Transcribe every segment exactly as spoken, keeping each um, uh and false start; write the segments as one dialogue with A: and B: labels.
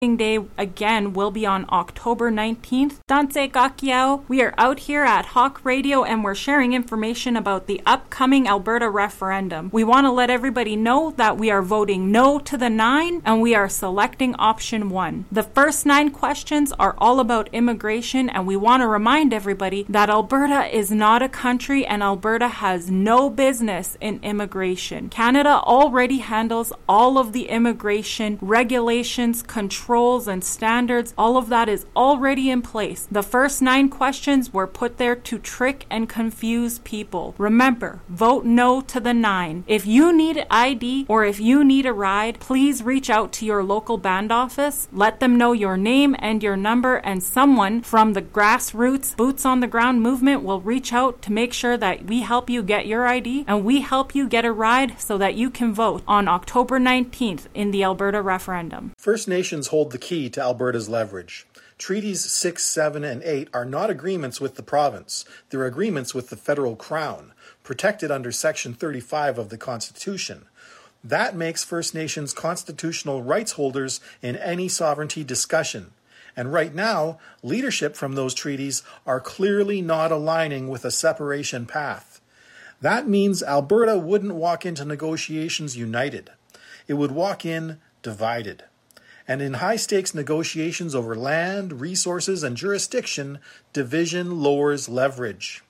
A: Day again will be on October nineteenth. Danse Gakiao. We are out here at Hawk Radio and we're sharing information about the upcoming Alberta referendum. We want to let everybody know that we are voting no to the nine and we are selecting option one. The first nine questions are all about immigration, and we want to remind everybody that Alberta is not a country and Alberta has no business in immigration. Canada already handles all of the immigration regulations, controls, and standards. All of that is already in place. The first nine questions were put there to trick and confuse people. Remember, vote no to the nine. If you need I D or if you need a ride, please reach out to your local band office. Let them know your name and your number, and someone from the grassroots, boots on the ground movement will reach out to make sure that we help you get your I D and we help you get a ride so that you can vote on October nineteenth in the Alberta referendum.
B: First Nations hold the key to Alberta's leverage. Treaties six, seven, and eight are not agreements with the province. They're agreements with the federal crown, protected under Section thirty-five of the Constitution. That makes First Nations constitutional rights holders in any sovereignty discussion. And right now, leadership from those treaties are clearly not aligning with a separation path. That means Alberta wouldn't walk into negotiations united. It would walk in divided. And in high-stakes negotiations over land, resources, and jurisdiction, division lowers leverage.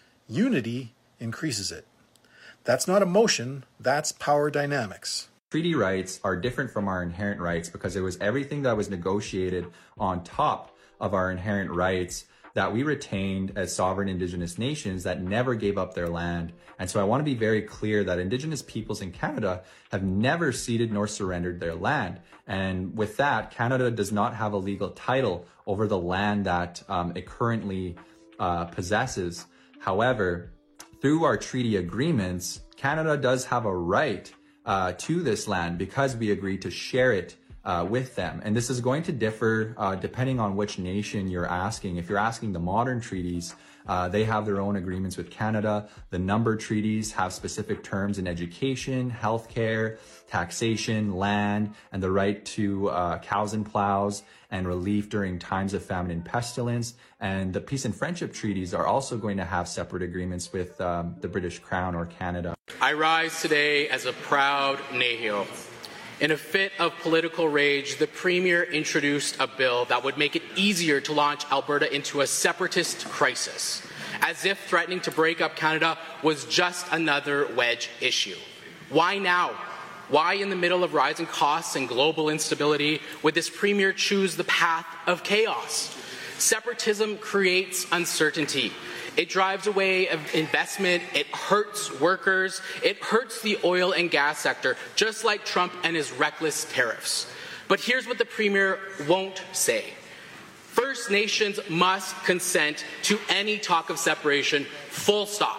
B: Unity increases it. That's not emotion, that's power dynamics.
C: Treaty rights are different from our inherent rights because it was everything that was negotiated on top of our inherent rights that we retained as sovereign Indigenous nations that never gave up their land. And so I want to be very clear that Indigenous peoples in Canada have never ceded nor surrendered their land. And with that, Canada does not have a legal title over the land that um, it currently uh, possesses. However, through our treaty agreements, Canada does have a right uh, to this land because we agreed to share it Uh, with them. And this is going to differ uh, depending on which nation you're asking. If you're asking the modern treaties, uh, they have their own agreements with Canada. The numbered treaties have specific terms in education, healthcare, taxation, land, and the right to uh, cows and plows and relief during times of famine and pestilence. And the peace and friendship treaties are also going to have separate agreements with um, the British Crown or Canada.
D: I rise today as a proud Nehio. In a fit of political rage, the Premier introduced a bill that would make it easier to launch Alberta into a separatist crisis, as if threatening to break up Canada was just another wedge issue. Why now? Why, in the middle of rising costs and global instability, would this Premier choose the path of chaos? Separatism creates uncertainty. It drives away investment, it hurts workers, it hurts the oil and gas sector, just like Trump and his reckless tariffs. But here's what the Premier won't say. First Nations must consent to any talk of separation, full stop.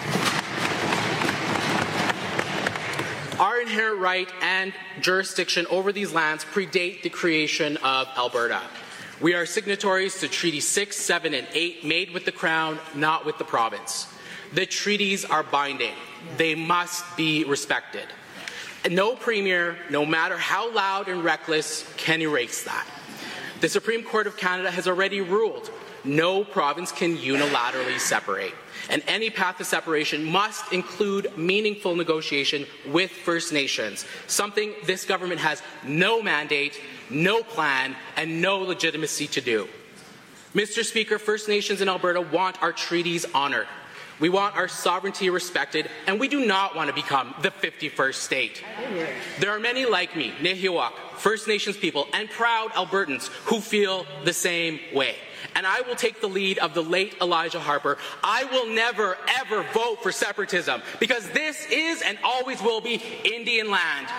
D: Our inherent right and jurisdiction over these lands predate the creation of Alberta. We are signatories to Treaty six, seven, and eight made with the Crown, not with the province. The treaties are binding. They must be respected. And no Premier, no matter how loud and reckless, can erase that. The Supreme Court of Canada has already ruled no province can unilaterally separate, and any path to separation must include meaningful negotiation with First Nations, something this government has no mandate, no plan, and no legitimacy to do. Mister Speaker, First Nations in Alberta want our treaties honoured. We want our sovereignty respected, and we do not want to become the fifty-first state. There are many like me, Nehiwak, First Nations people, and proud Albertans who feel the same way. And I will take the lead of the late Elijah Harper. I will never, ever vote for separatism, because this is and always will be Indian land.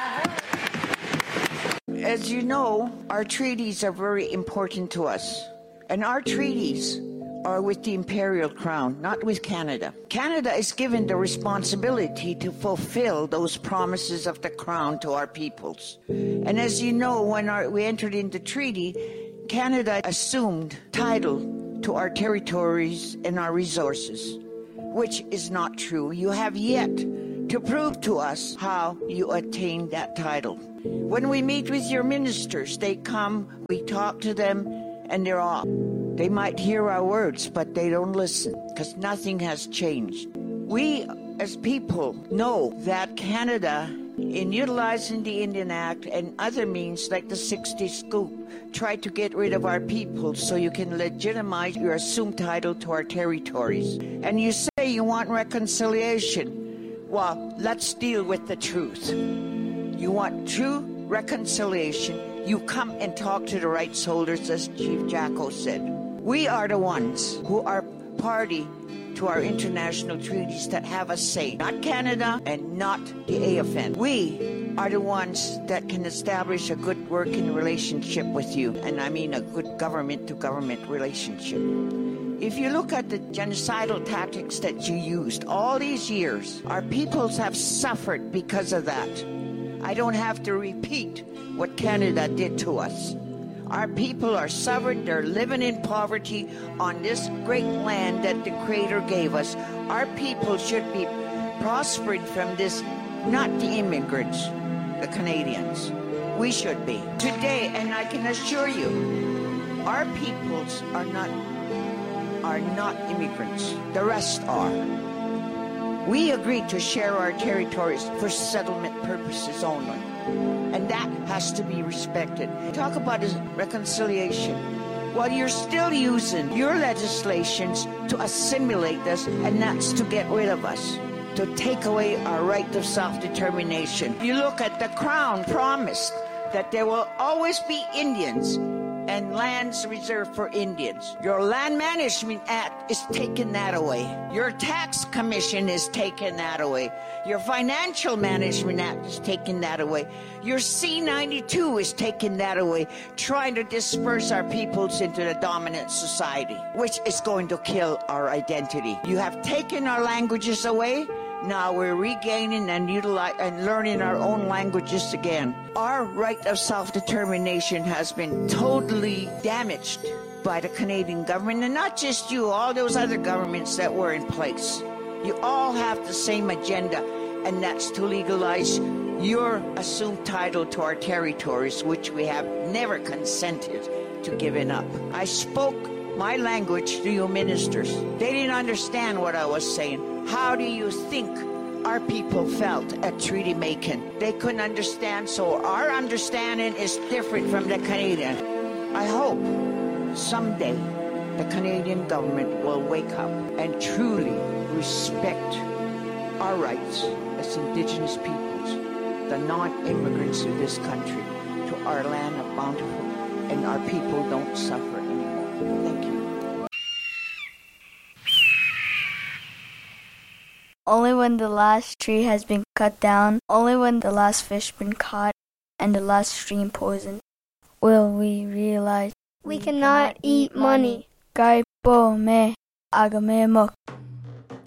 E: As you know, our treaties are very important to us. And our treaties are with the Imperial Crown, not with Canada. Canada is given the responsibility to fulfill those promises of the Crown to our peoples. And as you know, when our, we entered into treaty, Canada assumed title to our territories and our resources, which is not true. You have yet to prove to us how you attained that title. When we meet with your ministers, they come, we talk to them, and they're all. They might hear our words, but they don't listen because nothing has changed. We, as people, know that Canada, in utilizing the Indian Act and other means like the sixty scoop, tried to get rid of our people so you can legitimize your assumed title to our territories. And you say you want reconciliation. Well, let's deal with the truth. You want true reconciliation, you come and talk to the rights holders, as Chief Jacko said. We are the ones who are party to our international treaties that have a say, not Canada and not the A F N. We are the ones that can establish a good working relationship with you, and I mean a good government-to-government relationship. If you look at the genocidal tactics that you used all these years, our peoples have suffered because of that. I don't have to repeat what Canada did to us. Our people are suffering. They're living in poverty on this great land that the Creator gave us. Our people should be prospering from this, not the immigrants, the Canadians. We should be. Today, and I can assure you, our peoples are not, are not immigrants. The rest are. We agreed to share our territories for settlement purposes only. And that has to be respected. Talk about reconciliation. Well, you're still using your legislations to assimilate us, and that's to get rid of us, to take away our right of self-determination. You look at the Crown promised that there will always be Indians and lands reserved for Indians. Your Land Management Act is taking that away. Your Tax Commission is taking that away. Your Financial Management Act is taking that away. Your C ninety-two is taking that away, trying to disperse our peoples into the dominant society, which is going to kill our identity. You have taken our languages away. Now we're regaining and utilize and learning our own languages again. Our right of self-determination has been totally damaged by the Canadian government, and not just you, all those other governments that were in place. You all have the same agenda, and that's to legalize your assumed title to our territories, which we have never consented to giving up. I spoke my language to you ministers. They didn't understand what I was saying. How do you think our people felt at treaty making? They couldn't understand, so our understanding is different from the Canadian. I hope someday the Canadian government will wake up and truly respect our rights as Indigenous peoples, the non-immigrants of this country, to our land of bountiful, and our people don't suffer anymore. Thank you.
F: Only when the last tree has been cut down, only when the last fish been caught, and the last stream poisoned, will we realize
G: we cannot eat money.
F: Gai po me agame mok.